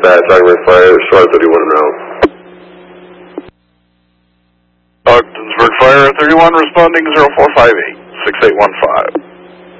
dispatch, Ogdensburg Fire, Shore 31 round. Ogdensburg Fire 31 responding 0458, 6815.